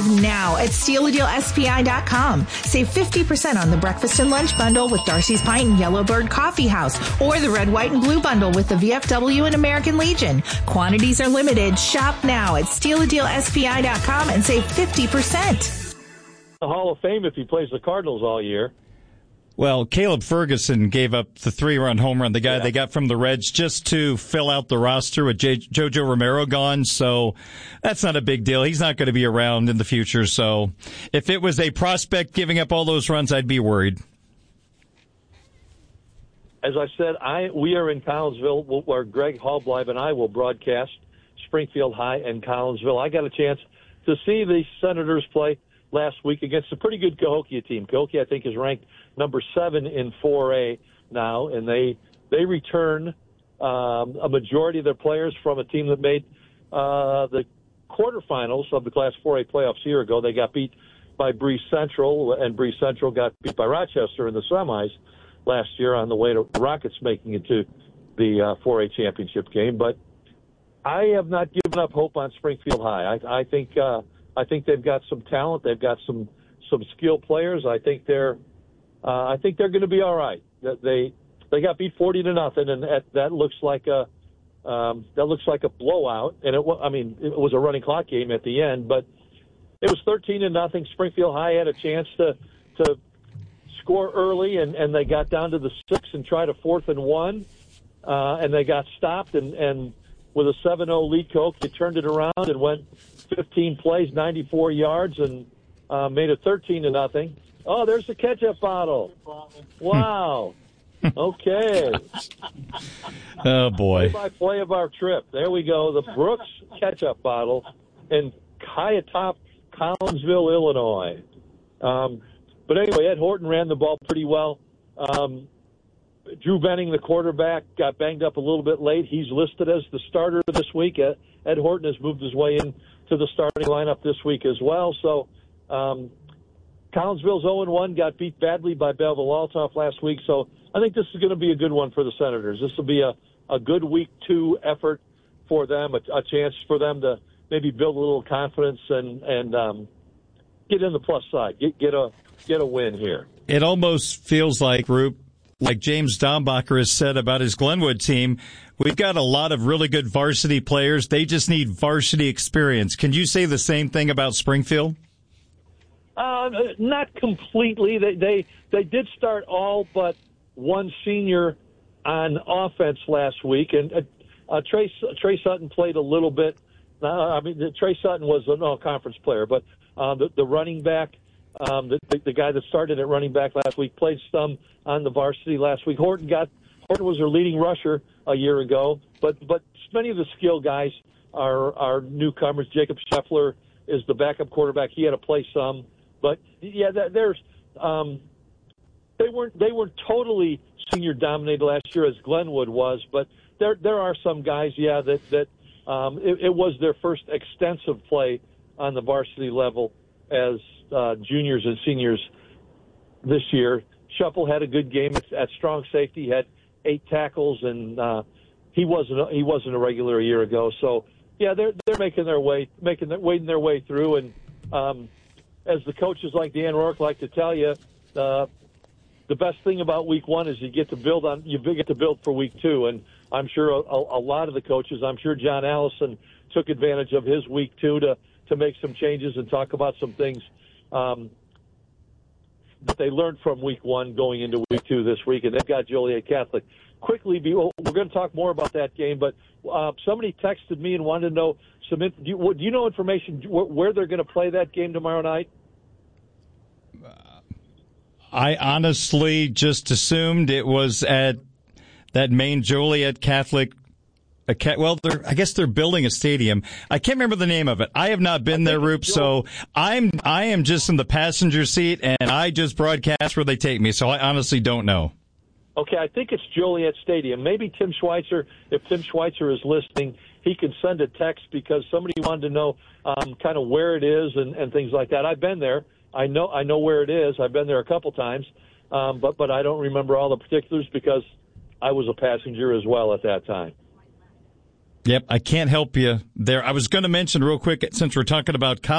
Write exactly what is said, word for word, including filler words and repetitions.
now at steal a deal S P I dot com. Save fifty percent on the breakfast and lunch bundle with Darcy's Pint and Yellowbird Coffee House, or the red, white, and blue bundle with the V F W and American Legion. Quantities are limited. Shop now at steal a deal S P I dot com and save fifty percent. The Hall of Fame if he plays the Cardinals all year. Well, Caleb Ferguson gave up the three-run home run, the guy yeah. they got from the Reds, just to fill out the roster with J- JoJo Romero gone. So that's not a big deal. He's not going to be around in the future. So if it was a prospect giving up all those runs, I'd be worried. As I said, I we are in Collinsville, where Greg Hallbleib and I will broadcast Springfield High and Collinsville. I got a chance to see the Senators play last week against a pretty good Cahokia team. Cahokia, I think, is ranked number seven in four A now, and they they return um, a majority of their players from a team that made uh, the quarterfinals of the Class four A playoffs a year ago. They got beat by Bree Central, and Bree Central got beat by Rochester in the semis last year on the way to the Rockets making it to the uh, four A championship game. But I have not given up hope on Springfield High. I, I think uh, I think they've got some talent. They've got some some skilled players. I think they're uh, I think they're going to be all right. They they got beat forty to nothing, and that, that looks like a um, that looks like a blowout. And it I mean it was a running clock game at the end, but it was thirteen to nothing. Springfield High had a chance to to score early, and, and they got down to the six and tried a fourth and one, uh, and they got stopped. And, and with a seven oh lead, Coke, they turned it around and went fifteen plays, ninety-four yards, and uh, made it thirteen to nothing. Oh, there's the ketchup bottle. Wow. Okay. Oh, boy. Play-by-play of our trip. There we go. The Brooks ketchup bottle in Kyatop, Collinsville, Illinois. Um, but anyway, Ed Horton ran the ball pretty well. Um, Drew Benning, the quarterback, got banged up a little bit late. He's listed as the starter this week. Ed, Ed Horton has moved his way in to the starting lineup this week as well. So um, Collinsville's oh and one, got beat badly by Belleville-Altoff last week. So I think this is going to be a good one for the Senators. This will be a, a good week two effort for them, a, a chance for them to maybe build a little confidence and, and um, get in the plus side, get, get a get a win here. It almost feels like, Roop, like James Dombacher has said about his Glenwood team, we've got a lot of really good varsity players. They just need varsity experience. Can you say the same thing about Springfield? Uh, not completely. They, they they did start all but one senior on offense last week, and uh, uh, Trey Trey Sutton played a little bit. Uh, I mean, Trey Sutton was an all-conference player, but uh, the, the running back, um, the, the, the guy that started at running back last week, played some on the varsity last week. Horton got Horton was their leading rusher a year ago, but but many of the skill guys are are newcomers. Jacob Scheffler is the backup quarterback. He had to play some, but yeah, that, there's um, they weren't they weren't totally senior dominated last year as Glenwood was, but there there are some guys, yeah, that that. Um, it, it was their first extensive play on the varsity level as uh, juniors and seniors this year. Shuffle had a good game at, at strong safety. He had eight tackles, and uh, he wasn't he wasn't a regular a year ago. So yeah, they're they're making their way, making their, wading their way through. And um, as the coaches like Dan Rourke like to tell you, uh, the best thing about week one is you get to build on you get to build for week two. And I'm sure a, a lot of the coaches, I'm sure John Allison took advantage of his week two to, to make some changes and talk about some things um, that they learned from week one going into week two this week. And they've got Joliet Catholic. Quickly, we're going to talk more about that game, but uh, somebody texted me and wanted to know some. Do you, do you know information where they're going to play that game tomorrow night? I honestly just assumed it was at that main Joliet Catholic, a cat, well, they're, I guess they're building a stadium. I can't remember the name of it. I have not been there, Roop, so I'm I am just in the passenger seat, and I just broadcast where they take me, so I honestly don't know. Okay, I think it's Joliet Stadium. Maybe Tim Schweitzer, if Tim Schweitzer is listening, he can send a text because somebody wanted to know um, kind of where it is and, and things like that. I've been there. I know I know where it is. I've been there a couple times, um, but but I don't remember all the particulars because I was a passenger as well at that time. Yep, I can't help you there. I was going to mention real quick, since we're talking about college,